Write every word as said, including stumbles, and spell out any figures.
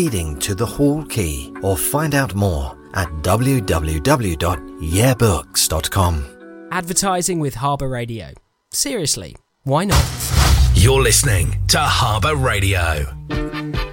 leading to the Hall Key, or find out more at w w w dot yeah books dot com. Advertising with Harbour Radio. Seriously, why not? You're listening to Harbour Radio.